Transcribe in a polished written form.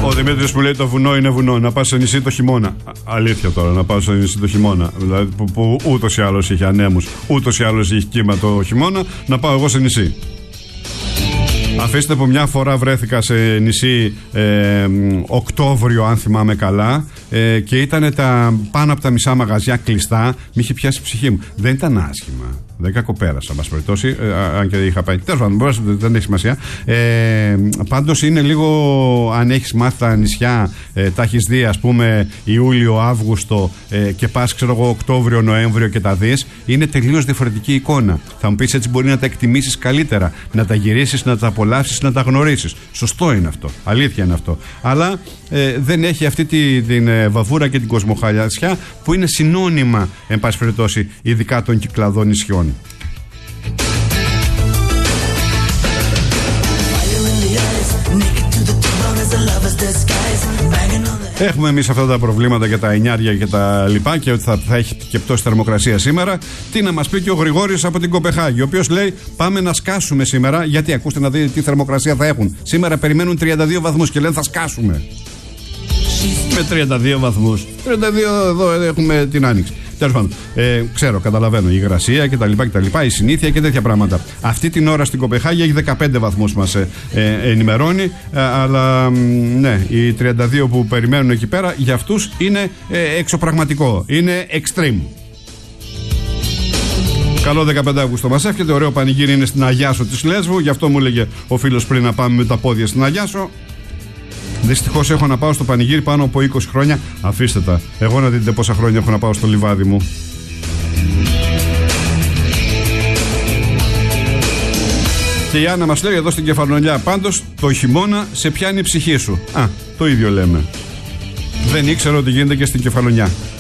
Ο Δημήτρης που λέει το βουνό είναι βουνό. Να πάω σε νησί το χειμώνα. Αλήθεια τώρα, να πάω σε νησί το χειμώνα. Δηλαδή που ούτως ή άλλως είχε ανέμους, ούτως ή άλλως είχε κύμα το χειμώνα. Να πάω εγώ σε νησί. Αφήστε που μια φορά βρέθηκα σε νησί Οκτώβριο, αν θυμάμαι καλά, και ήταν πάνω από τα μισά μαγαζιά κλειστά. Μ' είχε πιάσει η ψυχή μου. Δεν ήταν άσχημα. Δεν κακοπέρασα, μας περιπτώσει, αν και είχα πάει. Τέλος πάντων, δεν έχει σημασία. Πάντως είναι λίγο, αν έχεις μάθει τα νησιά, τα έχεις δει, ας πούμε, Ιούλιο, Αύγουστο και πας, ξέρω εγώ, Οκτώβριο, Νοέμβριο και τα δεις, είναι τελείως διαφορετική εικόνα. Θα μου πεις, έτσι μπορεί να τα εκτιμήσεις καλύτερα, να τα γυρίσεις, να τα απολαύσεις, να τα γνωρίσεις. Σωστό είναι αυτό. Αλήθεια είναι αυτό. Αλλά δεν έχει αυτή την βαβούρα και την κοσμοχαλιασιά που είναι συνώνυμα, εν πάση περιπτώσει, ειδικά των Κυκλαδών νησιών. Έχουμε εμείς αυτά τα προβλήματα και τα εννιάρια και τα λοιπά, και ότι θα έχει και πτώση θερμοκρασία σήμερα. Τι να μας πει και ο Γρηγόρης από την Κοπεχάγη, ο οποίος λέει: πάμε να σκάσουμε σήμερα, γιατί ακούστε να δείτε τι θερμοκρασία θα έχουν. Σήμερα περιμένουν 32 βαθμούς και λένε θα σκάσουμε. Με 32 βαθμούς. 32 εδώ έχουμε την άνοιξη. Τέλος πάντων, ξέρω, καταλαβαίνω, η υγρασία κτλ, η συνήθεια και τέτοια πράγματα. Αυτή την ώρα στην Κοπεχάγη έχει 15 βαθμούς, μας ενημερώνει, αλλά ναι, οι 32 που περιμένουν εκεί πέρα για αυτούς είναι εξωπραγματικό, είναι extreme. Καλό 15 Αύγουστο μας εύχεται, ωραίο πανηγύρι είναι στην Αγιάσο της Λέσβου, γι' αυτό μου έλεγε ο φίλος πριν να πάμε με τα πόδια στην Αγιάσο. Δυστυχώς έχω να πάω στο πανηγύρι πάνω από 20 χρόνια. Αφήστε τα. Εγώ να δείτε πόσα χρόνια έχω να πάω στο λιβάδι μου. Και η Άννα μας λέει εδώ στην Κεφαλονιά: πάντως το χειμώνα σε πιάνει η ψυχή σου. Το ίδιο λέμε. Δεν ήξερα ότι γίνεται και στην Κεφαλονιά.